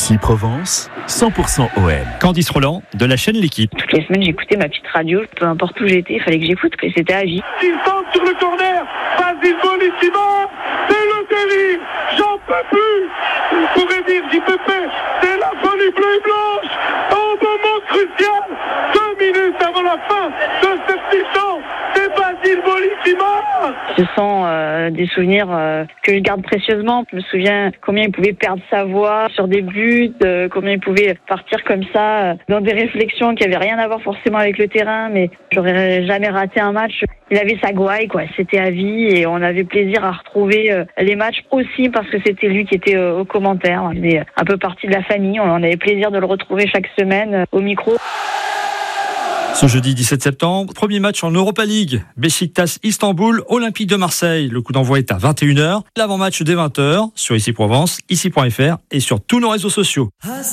Ici Provence, 100% OM. Candice Roland de la chaîne L'équipe. Toutes les semaines, j'écoutais ma petite radio, peu importe où j'étais, il fallait que j'écoute, que c'était à vie. Il tente sur le corner, Basile Bellissima, c'est le délire, j'en peux plus. On pourrait dire, j'y peux plus, c'est la folie bleue et blanche, au moment crucial, 2 minutes avant la fin de cette mi-temps, c'est Basile Bellissima. Ce sont des souvenirs que je garde précieusement. Je me souviens combien il pouvait perdre sa voix sur des buts, combien il pouvait partir comme ça dans des réflexions qui n'avaient rien à voir forcément avec le terrain, mais j'aurais jamais raté un match. Il avait sa gouaille, quoi. C'était à vie et on avait plaisir à retrouver les matchs aussi parce que c'était lui qui était aux commentaires. Il est un peu partie de la famille. On avait plaisir de le retrouver chaque semaine au micro. Ce jeudi 17 septembre, premier match en Europa League. Beşiktaş Istanbul, Olympique de Marseille. Le coup d'envoi est à 21h. L'avant-match dès 20h sur Ici Provence, ici.fr et sur tous nos réseaux sociaux.